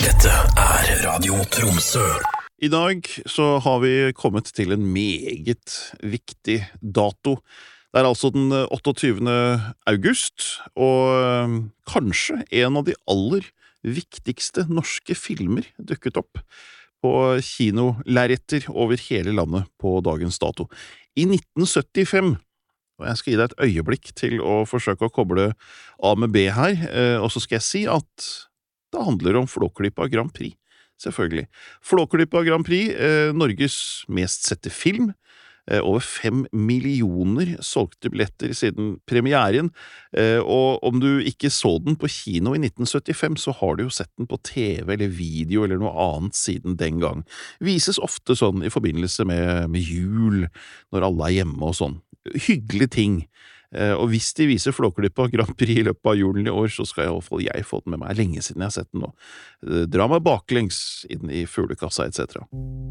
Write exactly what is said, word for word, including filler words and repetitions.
Dette er Radio Tromsø. I dag så har vi kommet til en meget viktig dato. Det er altså den otteogtyvende august, og kanskje en av de aller viktigste norske filmer dukket opp på kinolerretter over hele landet på dagens dato. I nitten syttifem, og jeg skal gi deg et øyeblikk til å forsøke å koble A med B her, og så skal jeg si at det handler om Flåklypa Grand Prix, selvfølgelig. Flåklypa Grand Prix, eh, Norges mest sette film, eh, over fem millioner solgte billetter siden premieren, eh, og om du ikke så den på kino i nitten syttifem, så har du jo sett den på T V eller video eller noe annet siden den gang. Vises ofte sånn i forbindelse med, med jul, når alle er hjemme og sånn. Hyggelige ting. Og hvis de viser Flåklypa Grand Prix i løpet av julen i år, så skal i alle fall jeg få den med meg lenge siden jeg har sett den nå. Dra meg baklengs inn i fuglekassa, et cetera.